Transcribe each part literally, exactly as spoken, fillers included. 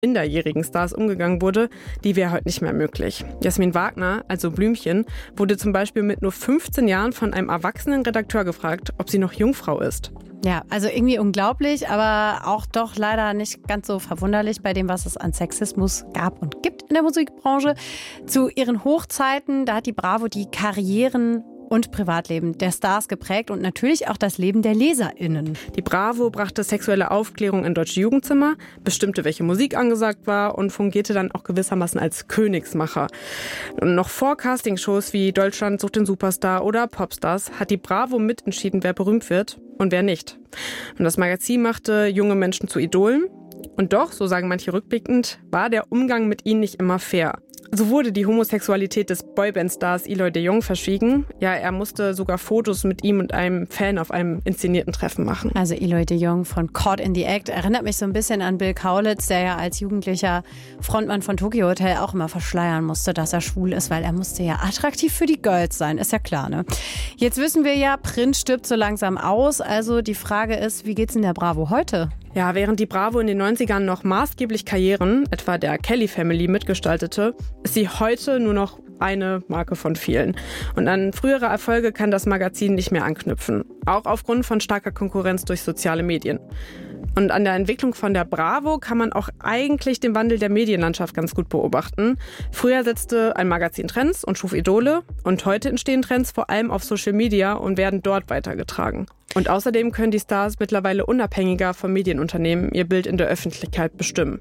minderjährigen Stars umgegangen wurde, die wäre heute nicht mehr möglich. Jasmin Wagner, also Blümchen, wurde zum Beispiel mit nur fünfzehn Jahren von einem erwachsenen Redakteur gefragt, ob sie noch Jungfrau ist. Ja, also irgendwie unglaublich, aber auch doch leider nicht ganz so verwunderlich bei dem, was es an Sexismus gab und gibt in der Musikbranche. Zu ihren Hochzeiten, da hat die Bravo die Karrieren und Privatleben der Stars geprägt und natürlich auch das Leben der LeserInnen. Die Bravo brachte sexuelle Aufklärung in deutsche Jugendzimmer, bestimmte, welche Musik angesagt war und fungierte dann auch gewissermaßen als Königsmacher. Und noch vor Castingshows wie Deutschland sucht den Superstar oder Popstars hat die Bravo mitentschieden, wer berühmt wird und wer nicht. Und das Magazin machte junge Menschen zu Idolen. Und doch, so sagen manche rückblickend, war der Umgang mit ihnen nicht immer fair. So wurde die Homosexualität des Boyband-Stars Eloy de Jong verschwiegen. Ja, er musste sogar Fotos mit ihm und einem Fan auf einem inszenierten Treffen machen. Also Eloy de Jong von Caught in the Act erinnert mich so ein bisschen an Bill Kaulitz, der ja als jugendlicher Frontmann von Tokyo Hotel auch immer verschleiern musste, dass er schwul ist, weil er musste ja attraktiv für die Girls sein, ist ja klar, ne? Jetzt wissen wir ja, Prince stirbt so langsam aus, also die Frage ist, wie geht's in der Bravo heute? Ja, während die Bravo in den neunzigern noch maßgeblich Karrieren, etwa der Kelly Family, mitgestaltete, ist sie heute nur noch eine Marke von vielen. Und an frühere Erfolge kann das Magazin nicht mehr anknüpfen. Auch aufgrund von starker Konkurrenz durch soziale Medien. Und an der Entwicklung von der Bravo kann man auch eigentlich den Wandel der Medienlandschaft ganz gut beobachten. Früher setzte ein Magazin Trends und schuf Idole. Und heute entstehen Trends vor allem auf Social Media und werden dort weitergetragen. Und außerdem können die Stars mittlerweile unabhängiger vom Medienunternehmen ihr Bild in der Öffentlichkeit bestimmen.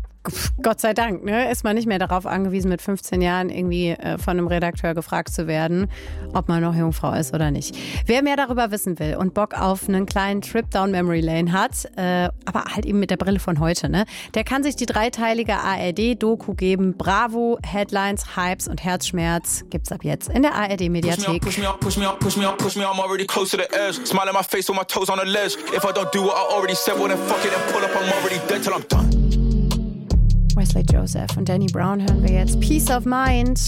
Gott sei Dank, ne? Ist man nicht mehr darauf angewiesen, mit fünfzehn Jahren irgendwie äh, von einem Redakteur gefragt zu werden, ob man noch Jungfrau ist oder nicht. Wer mehr darüber wissen will und Bock auf einen kleinen Trip down Memory Lane hat, äh, aber halt eben mit der Brille von heute, ne? Der kann sich die dreiteilige A R D-Doku geben. Bravo, Headlines, Hypes und Herzschmerz gibt's ab jetzt in der A R D-Mediathek. Push me up, push me up, push me up, push me up, I'm already close to the edge. Smile at my face with my toes on the ledge. If I don't do what I already said, well then fuck it and pull up, I'm already dead till I'm done. Wesley Joseph und Danny Brown hören wir jetzt. Peace of Mind.